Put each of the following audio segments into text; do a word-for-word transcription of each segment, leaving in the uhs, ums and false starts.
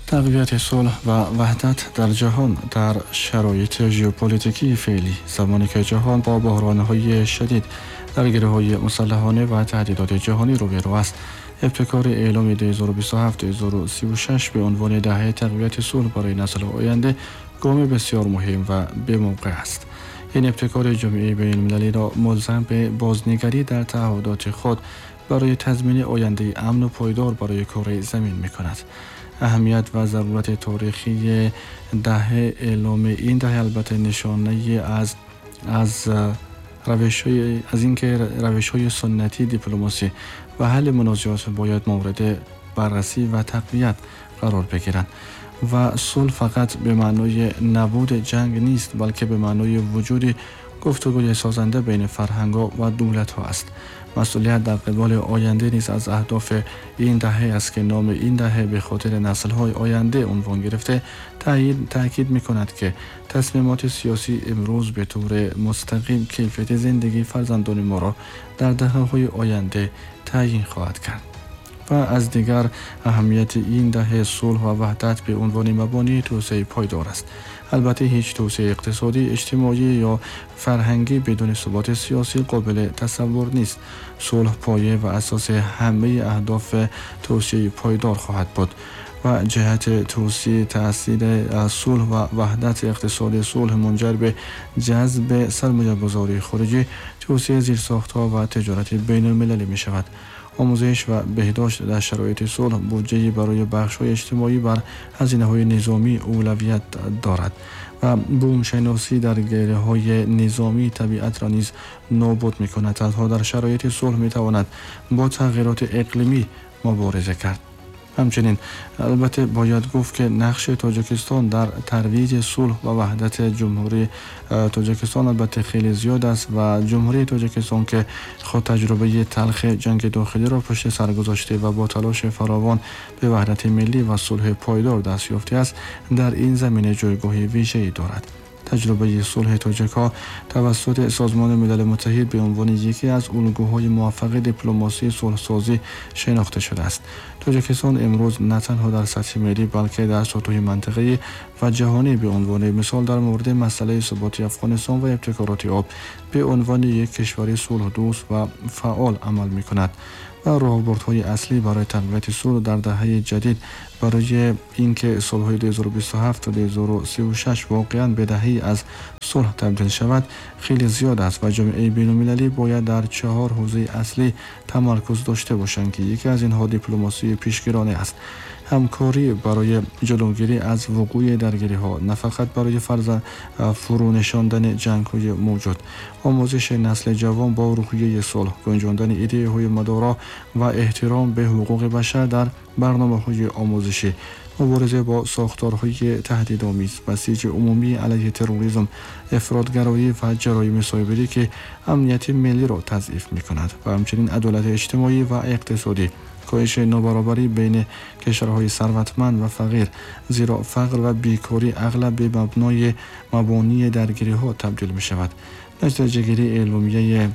تقویت صلح و وحدت در جهان در شرایط ژئوپلیتیکی فعلی، زمانی که جهان با بحران‌های شدید، درگیری‌های مسلحانه و تهدیدات جهانی روبرو است، ابتکار اعلام دو هزار و بیست و هفت تا دو هزار و سی و شش به عنوان دهه تقویت صلح برای نسل آینده گام بسیار مهم و به‌موقع است. این ابتکار جامعه بین‌المللی را ملزم به بازنگری در تعهدات خود برای تضمین آینده امن و پایدار برای کره زمین می‌کند. اهمیت و ضرورت تاریخی دهه اعلام این دهه البته نشانه از از روش‌های از اینکه روش‌های سنتی دیپلماسی و حل منازعات باید مورد بررسی و تقویت قرار بگیرند و صلح فقط به معنای نبود جنگ نیست، بلکه به معنای وجود گفتگوی سازنده بین فرهنگ‌ها و دولت‌ها است. مسئولیت در قبال آینده نیز از اهداف این دهه است که نام این دهه به خاطر نسل‌های آینده عنوان گرفته تأیید تأکید می‌کند که تصمیمات سیاسی امروز به طور مستقیم کیفیت زندگی فرزندان ما را در دهه‌های آینده تعیین خواهد کرد. و از دیگر اهمیت این دهه صلح و وحدت به عنوان مبانی توسعه پایدار است. البته هیچ توسعه اقتصادی، اجتماعی یا فرهنگی بدون ثبات سیاسی قابل تصور نیست. صلح پایه و اساس همه اهداف توسعه پایدار خواهد بود و جهت توسعه تأثیر صلح و وحدت اقتصاد صلح منجر به جذب سرمایه‌گذاری خارجی، توسعه زیرساخت‌ها و تجارت بین‌المللی می شود. آموزش و بهداشت در شرایط صلح بودجه‌ای برای بخش‌های اجتماعی بر هزینه‌های نظامی اولویت دارد و بومشناسی در گره‌های نظامی طبیعت را نیز نابود می‌کند. تنها در شرایط صلح می‌تواند با تغییرات اقلیمی مبارزه کرد. همچنین البته باید گفت که نقش تاجیکستان در ترویج صلح و وحدت جمهوری تاجیکستان البته خیلی زیاد است و جمهوری تاجیکستان که خود تجربه تلخ جنگ داخلی را پشت سر گذاشته و با تلاش فراوان به وحدت ملی و صلح پایدار دست یافته است، در این زمینه جایگاه ویژه‌ای دارد. تجربه صلح تاجیک‌ها توسط سازمان ملل متحد به عنوان یکی از الگوهای موفق دیپلماسی صلح‌سازی شناخته شده است. تاجیکستان امروز نه تنها در سطح ملی بلکه در سطوح منطقه‌ای و جهانی به عنوان مثال در مورد مسئله ثبات افغانستان و ابتکارات آب به عنوان یک کشور صلح دوست و فعال عمل می‌کند و راهبردهای اصلی برای تقویت صلح در دهه جدید برای اینکه سال‌های دو هزار و بیست و هفت تا دو هزار و سی و شش واقعاً به دهه‌ای از صلح تبدیل شود خیلی زیاد است و جامعه بین‌المللی باید در چهار حوزه اصلی تمرکز داشته باشند که یکی از اینها دیپلماسی پیشگیرانه است. همکاری برای جلوگیری از وقوع درگیری‌ها، نه فقط برای فرض فرو نشاندن جنگ‌های موجود، آموزش نسل جوان با روحیه صلح، گنجاندن ایده‌های مدارا و احترام به حقوق بشر در برنامه‌های آموزشی، مبارزه با ساختارهای تهدیدآمیز، بسیج عمومی علیه تروریسم، افراطگرایی و جرایم سایبری که امنیت ملی را تضعیف می‌کند و همچنین عدالت اجتماعی و اقتصادی، کاهش نابرابری بین کشورهای ثروتمند و فقیر، زیرا فقر و بیکاری اغلب به مبنای مبانی درگیری‌ها تبدیل می‌شود. نتیجه‌گیری اعلامیه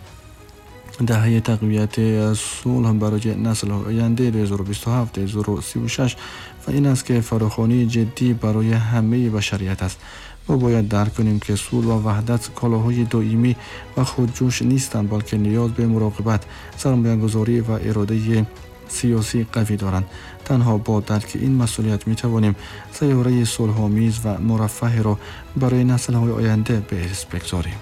دهه تقویت صلح برای نسل آینده دو هزار و بیست و هفت تا دو هزار و سی و شش و این است که فراخوانی جدی برای همه بشریت است. ما باید درک کنیم که صلح و وحدت کالاهای دائمی و خودجوش نیستند، بلکه نیاز به مراقبت، سرمایه‌گذاری و اراده سیاسی قوی دارند. تنها با درک این مسئولیت می توانیم سیاره صلح‌آمیز و مرفه را برای نسل‌های آینده به ارث بگذاریم.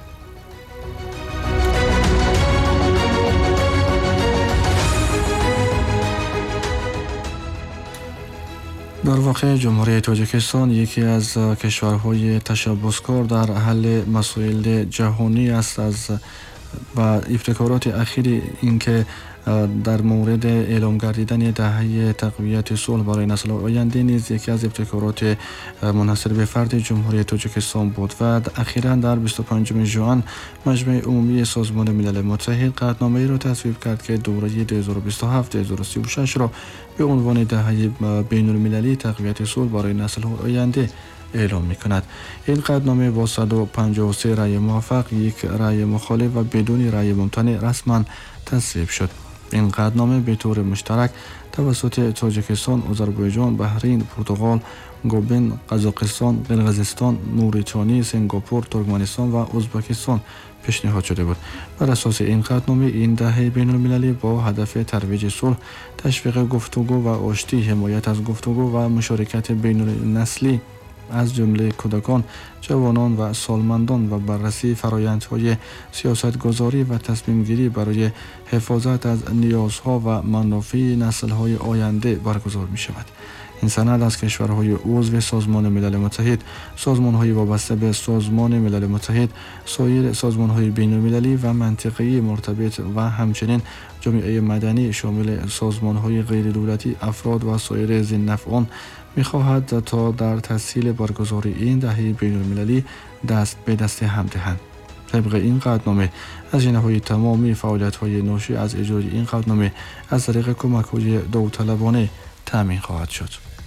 در واقع جمهوری تاجیکستان یکی از کشورهای تشبثکار در حل مسائل جهانی است از و ابتکارات اخیر این که در مورد اعلام گردیدن دهه تقویت صلح برای نسل آینده نیز یکی از ابتکارات منحصر به فرد جمهوری تاجیکستان بود و اخیراً در بیست و پنجم ژوئن مجمع عمومی سازمان ملل متحد قطعنامه‌ای را تصویب کرد که دوره دو هزار و بیست و هفت تا دو هزار و سی و شش را به عنوان دهه بین‌المللی تقویت صلح برای نسل آینده اعلام می کند. این قطعنامه با صد و پنجاه و سه رأی موافق، یک رأی مخالف و بدون رأی ممتنع رسما تصویب شد. این قطعنامه به طور مشترک توسط تاجیکستان، آذربایجان، بحرین، پرتغال، گابن، قزاقستان، قرقیزستان، موریتانی، سنگاپور، ترکمنستان و ازبکستان پیشنهاد شده بود. بر اساس این قطعنامه، این دهه بین المللی با هدف ترویج صلح، تشویق گفتگو و آشتی، حمایت از گفتگو و مشارکت بین النسلی از جمله کودکان، جوانان و سالمندان و بررسی فرآیندهای سیاستگذاری و تصمیم گیری برای حفاظت از نیازها و منافع نسل‌های آینده برگزار می شود. این سند از کشورهای عضو سازمان ملل متحد، سازمان‌های وابسته به سازمان ملل متحد، سایر سازمان‌های بین‌المللی و منطقه‌ای مرتبط و همچنین جامعه مدنی شامل سازمان‌های غیردولتی، افراد و سایر ذی‌النفعان می‌خواهد تا در تسهیل برگزاری این دهه بین‌المللی دست به دست هم دهند. طبق این قطعنامه، هزینه‌های تمامی فعالیت‌های ناشی از اجرای این قطعنامه از طریق کمک‌های داوطلبانه تامین خواهد شد.